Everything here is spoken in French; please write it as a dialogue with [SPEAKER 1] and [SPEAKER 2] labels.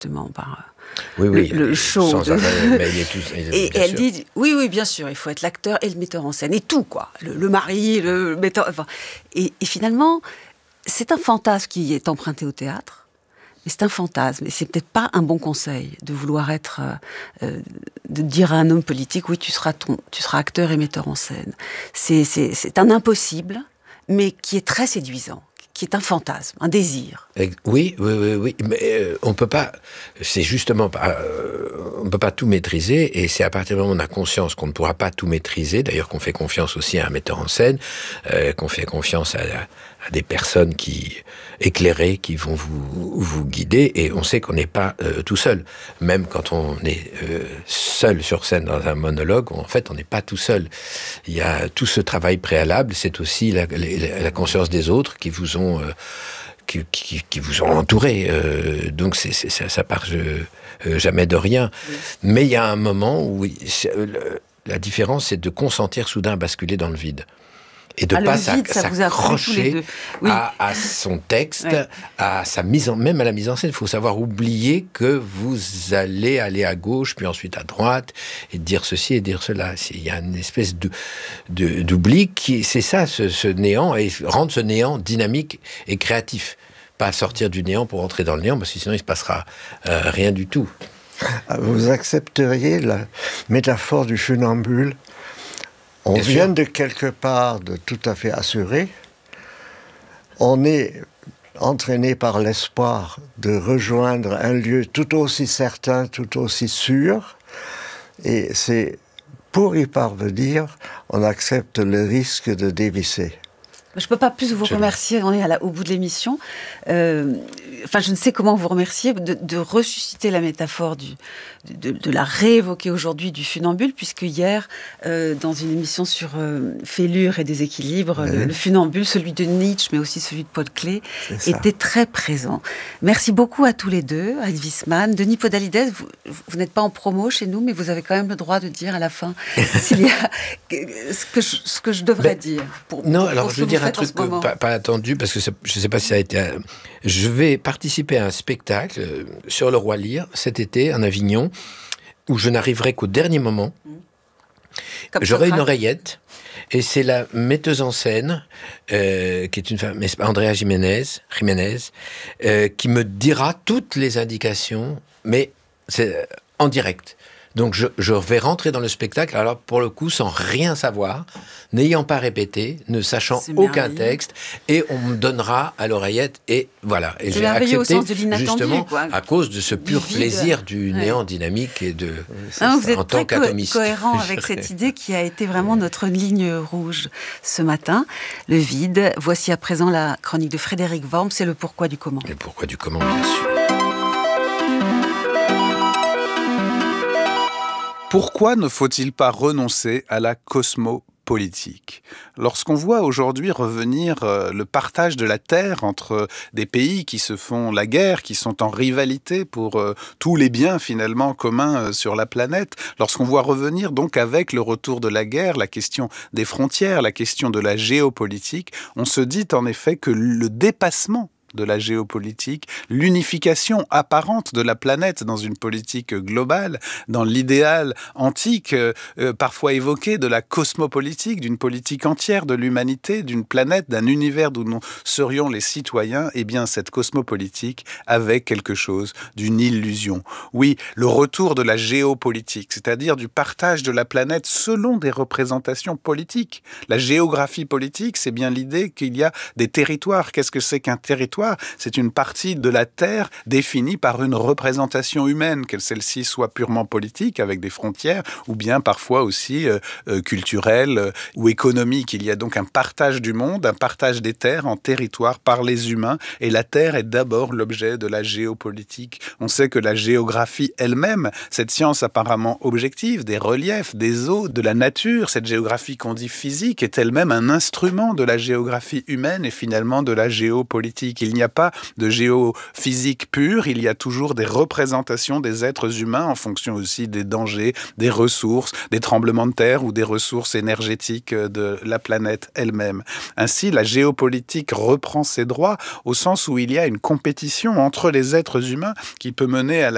[SPEAKER 1] justement par
[SPEAKER 2] oui,
[SPEAKER 1] le show.
[SPEAKER 2] Sans arrêt, mais il est tout,
[SPEAKER 1] et elle dit, oui, bien sûr, il faut être l'acteur et le metteur en scène, et tout, quoi. Le mari, le metteur... Enfin, et finalement, c'est un fantasme qui est emprunté au théâtre. Mais c'est un fantasme, et c'est peut-être pas un bon conseil de vouloir être, de dire à un homme politique, oui, tu seras acteur et metteur en scène. C'est un impossible, mais qui est très séduisant, qui est un fantasme, un désir.
[SPEAKER 2] Oui, mais on peut pas. C'est justement pas. On peut pas tout maîtriser, et c'est à partir du moment où on a conscience qu'on ne pourra pas tout maîtriser. D'ailleurs, qu'on fait confiance aussi à un metteur en scène, qu'on fait confiance à des personnes éclairées qui vont vous guider, et on sait qu'on n'est pas tout seul. Même quand on est seul sur scène dans un monologue, en fait, on n'est pas tout seul. Il y a tout ce travail préalable, c'est aussi la conscience des autres qui vous ont qui vous ont entouré. Donc ça part jamais de rien. Oui. Mais il y a un moment où la différence, c'est de consentir soudain à basculer dans le vide. Et de ne pas s'accrocher à son texte, à sa même à la mise en scène. Il faut savoir oublier que vous allez aller à gauche, puis ensuite à droite, et dire ceci et dire cela. Il y a une espèce d'oubli c'est ça, ce néant, et rendre ce néant dynamique et créatif. Pas sortir du néant pour entrer dans le néant, parce que sinon il ne se passera rien du tout.
[SPEAKER 3] Vous accepteriez la métaphore du funambule? On vient de quelque part de tout à fait assuré. On est entraîné par l'espoir de rejoindre un lieu tout aussi certain, tout aussi sûr. Et c'est pour y parvenir, on accepte le risque de dévisser.
[SPEAKER 1] Je ne peux pas plus vous remercier, on est au bout de l'émission. Je ne sais comment vous remercier de ressusciter la métaphore, de la réévoquer aujourd'hui du funambule, puisque hier, dans une émission sur Fêlure et déséquilibre, le funambule, celui de Nietzsche, mais aussi celui de Paul Klee, était très présent. Merci beaucoup à tous les deux, Anne Wiesmann, Denis Podalides. Vous n'êtes pas en promo chez nous, mais vous avez quand même le droit de dire à la fin s'il y a ce que je devrais dire.
[SPEAKER 2] Alors je veux dire un truc pas attendu, parce que je ne sais pas si ça a été... Je vais participer à un spectacle sur Le Roi Lear cet été, en Avignon, où je n'arriverai qu'au dernier moment. J'aurai une oreillette, et c'est la metteuse en scène, qui est une femme, Andrea Jiménez, qui me dira toutes les indications, mais c'est en direct. Donc je vais rentrer dans le spectacle, alors pour le coup, sans rien savoir, n'ayant pas répété, ne sachant aucun texte, et on me donnera à l'oreillette, et voilà. Et j'ai accepté, justement, à cause de ce pur plaisir du néant dynamique et
[SPEAKER 1] vous êtes très cohérent avec cette idée qui a été vraiment notre ligne rouge ce matin, le vide. Voici à présent la chronique de Frédéric Worm, c'est le pourquoi du comment.
[SPEAKER 2] Le pourquoi du comment, bien sûr.
[SPEAKER 4] Pourquoi ne faut-il pas renoncer à la cosmopolitique ? Lorsqu'on voit aujourd'hui revenir le partage de la terre entre des pays qui se font la guerre, qui sont en rivalité pour tous les biens finalement communs sur la planète, lorsqu'on voit revenir donc avec le retour de la guerre, la question des frontières, la question de la géopolitique, on se dit en effet que le dépassement de la géopolitique, l'unification apparente de la planète dans une politique globale, dans l'idéal antique, parfois évoqué de la cosmopolitique, d'une politique entière de l'humanité, d'une planète, d'un univers d'où nous serions les citoyens, eh bien cette cosmopolitique avait quelque chose d'une illusion. Oui, le retour de la géopolitique, c'est-à-dire du partage de la planète selon des représentations politiques. La géographie politique, c'est bien l'idée qu'il y a des territoires. Qu'est-ce que c'est qu'un territoire ? C'est une partie de la Terre définie par une représentation humaine, que celle-ci soit purement politique, avec des frontières, ou bien parfois aussi culturelle ou économique. Il y a donc un partage du monde, un partage des terres en territoires par les humains, et la Terre est d'abord l'objet de la géopolitique. On sait que la géographie elle-même, cette science apparemment objective, des reliefs, des eaux, de la nature, cette géographie qu'on dit physique, est elle-même un instrument de la géographie humaine et finalement de la géopolitique. Il n'y a pas de géophysique pure, il y a toujours des représentations des êtres humains en fonction aussi des dangers, des ressources, des tremblements de terre ou des ressources énergétiques de la planète elle-même. Ainsi, la géopolitique reprend ses droits au sens où il y a une compétition entre les êtres humains qui peut mener à la